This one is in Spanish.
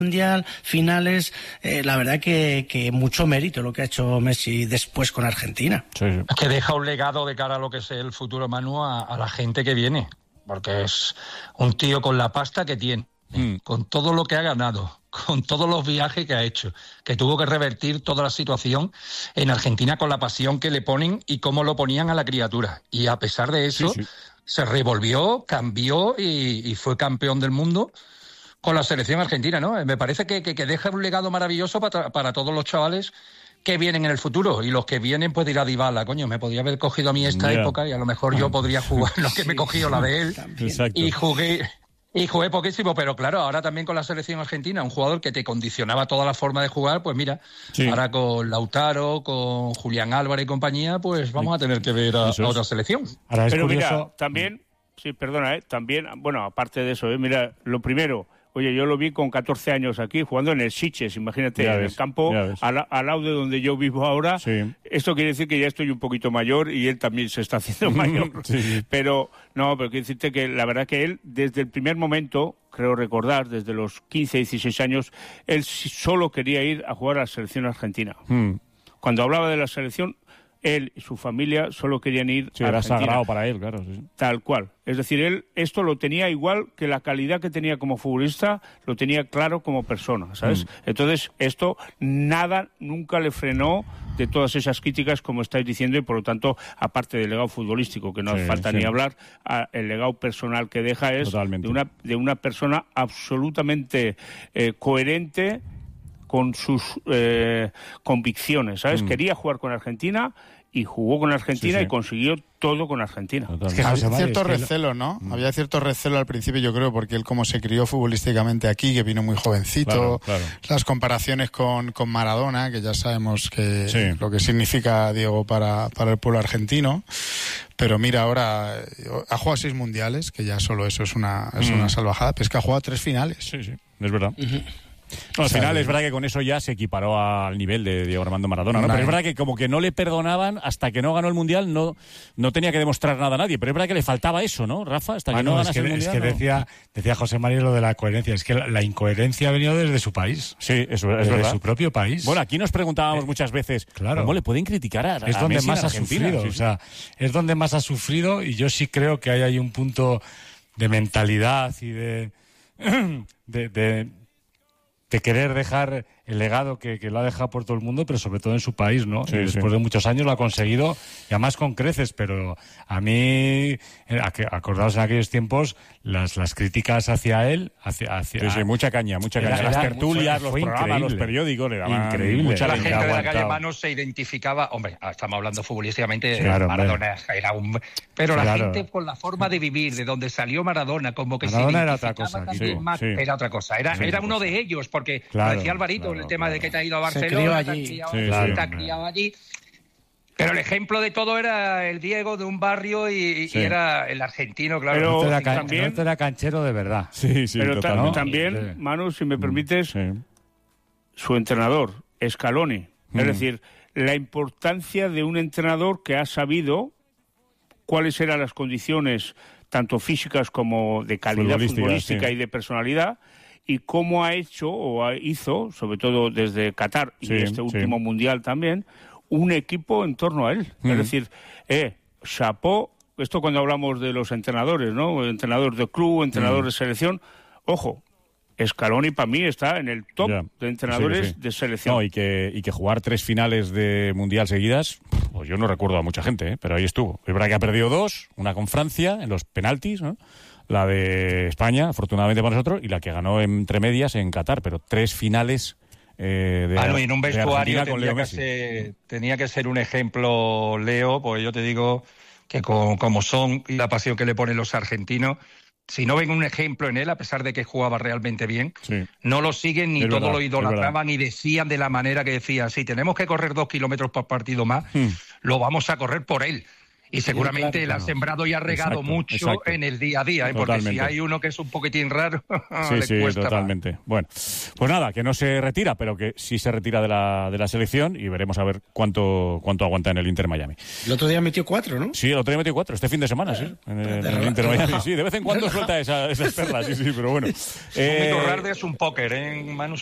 Mundial, finales, la verdad que mucho mérito lo que ha hecho Messi después con Argentina. Sí. Es que deja un legado de cara a lo que es el futuro, Manu, a la gente que viene, porque es un tío con la pasta que tiene, con todo lo que ha ganado, con todos los viajes que ha hecho, que tuvo que revertir toda la situación en Argentina con la pasión que le ponen y cómo lo ponían a la criatura. Y a pesar de eso, se revolvió, cambió y fue campeón del mundo con la selección argentina, ¿no? Me parece que deja un legado maravilloso para todos los chavales que vienen en el futuro. Y los que vienen, pues dirá Dybala, coño, me podría haber cogido a mí esta época y a lo mejor yo podría jugar lo que me he cogido la de él. Y jugué poquísimo, pero claro, ahora también con la selección argentina, un jugador que te condicionaba toda la forma de jugar, pues mira, ahora con Lautaro, con Julián Álvarez y compañía, pues vamos a tener que ver a otra selección. Ahora pero mira, también, también, bueno, aparte de eso, mira, lo primero... Oye, yo lo vi con 14 años aquí, jugando en el Sitges, imagínate, en el campo, al lado de donde yo vivo ahora. Sí. Esto quiere decir que ya estoy un poquito mayor y él también se está haciendo mayor. Pero quiero decirte que la verdad que él, desde el primer momento, creo recordar, desde los 15, 16 años, él solo quería ir a jugar a la selección argentina. Cuando hablaba de la selección, él y su familia solo querían ir a Argentina. Era sagrado para él, claro. Sí. Tal cual. Es decir, él esto lo tenía igual que la calidad que tenía como futbolista, lo tenía claro como persona, ¿sabes? Entonces, esto nunca le frenó de todas esas críticas, como estáis diciendo, y por lo tanto, aparte del legado futbolístico, que no hace falta ni hablar, el legado personal que deja es de una persona absolutamente coherente con sus convicciones, ¿sabes? Quería jugar con Argentina y jugó con Argentina y consiguió todo con Argentina. Es que había cierto recelo, ¿no? Había cierto recelo al principio, yo creo, porque él como se crió futbolísticamente aquí, que vino muy jovencito, las comparaciones con Maradona, que ya sabemos que lo que significa Diego para el pueblo argentino, pero mira, ahora ha jugado 6 mundiales, que ya solo eso es una salvajada, pero es que ha jugado 3 finales. Sí, es verdad. No, al final es verdad que con eso ya se equiparó al nivel de Diego Armando Maradona, ¿no? Pero es verdad que como que no le perdonaban hasta que no ganó el Mundial, no tenía que demostrar nada a nadie, pero es verdad que le faltaba eso, ¿no, Rafa? Hasta que no ganase el Mundial. Es que decía José María lo de la coherencia, es que la incoherencia ha venido desde su país. Sí, eso es verdad. Desde su propio país. Bueno, aquí nos preguntábamos muchas veces, ¿cómo le pueden criticar a Es donde Messi más en Argentina? ha sufrido, o sea, es donde más ha sufrido, y yo sí creo que hay un punto de mentalidad y de querer dejar el legado que lo ha dejado por todo el mundo, pero sobre todo en su país, ¿no? Sí, después de muchos años lo ha conseguido, y además con creces, pero a mí, acordaos en aquellos tiempos, las críticas hacia él, mucha caña. Las tertulias, los programas, los periódicos, le daban increíble. Mucha la gente de la calle Mano se identificaba, hombre, estamos hablando futbolísticamente, Maradona era un... Pero la gente con la forma de vivir, de donde salió Maradona, como que Maradona era otra cosa. Era otra cosa, era uno de ellos, porque lo decía Alvarito, el tema de que te ha ido a Barcelona, te ha criado allí. Pero el ejemplo de todo era el Diego de un barrio y era el argentino, claro. Pero también era canchero de verdad. Pero también, Manu, si me permites, su entrenador, Scaloni. Es decir, la importancia de un entrenador que ha sabido cuáles eran las condiciones, tanto físicas como de calidad futbolística y de personalidad, y cómo ha hecho hizo, sobre todo desde Qatar y este último Mundial también, un equipo en torno a él. Es decir, chapó, esto cuando hablamos de los entrenadores, ¿no? Entrenador de club, entrenador de selección, ojo, Scaloni para mí está en el top de entrenadores de selección. No, y que jugar 3 finales de Mundial seguidas, pues yo no recuerdo a mucha gente, pero ahí estuvo. Es verdad que ha perdido 2, una con Francia en los penaltis, ¿no? La de España, afortunadamente para nosotros, y la que ganó entre medias en Qatar, pero 3 finales y en un vestuario tenía que ser un ejemplo, Leo, pues yo te digo que como son y la pasión que le ponen los argentinos, si no ven un ejemplo en él, a pesar de que jugaba realmente bien, no lo siguen ni todos lo idolatraban y decían de la manera que decían, si tenemos que correr 2 kilómetros por partido más, lo vamos a correr por él. Y seguramente él ha sembrado y ha regado mucho en el día a día, porque si hay uno que es un poquitín raro, le cuesta totalmente. Más. Bueno, pues nada, que no se retira, pero que sí se retira de la selección y veremos a ver cuánto aguanta en el Inter Miami. El otro día metió 4, ¿no? Sí, el otro día metió 4, este fin de semana, sí. En el Inter Miami, sí, de vez en cuando suelta esas perlas, sí, pero bueno. Raro es un póker, Manu.